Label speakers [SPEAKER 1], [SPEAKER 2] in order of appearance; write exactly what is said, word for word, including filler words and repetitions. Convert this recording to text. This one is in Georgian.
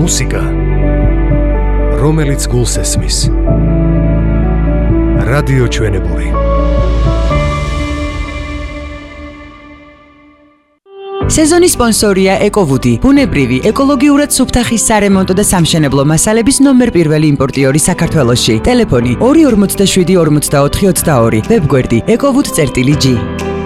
[SPEAKER 1] მუსიკა, რომელიც გულს ესმის. რადიო ჩვენებური.
[SPEAKER 2] სეზონის სპონსორია ეკოვუდი, ბუნებრივი, ეკოლოგიურად სუფთა ხის სარემონტო და სამშენებლო მასალების ნომერ პირველი იმპორტიორი საქართველოში. ტელეფონი ორი ორმოცდაშვიდი ორმოცდაოთხი ოცდაორი, ვებგვერდი ეკოვუდ წერტილი ჯი.